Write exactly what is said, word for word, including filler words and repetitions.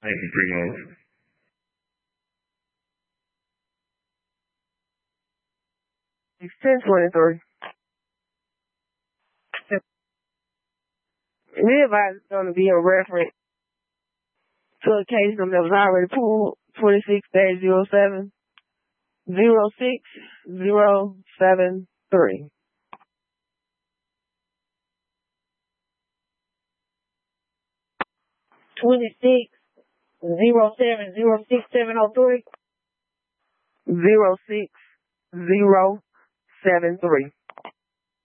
Thank you, Primo. It's ten twenty-three. The advice is going to be a reference to a case that was already pulled, twenty-six dash zero seven zero six zero seven three. Twenty-six zero seven zero six seven zero three. Zero six zero seven three.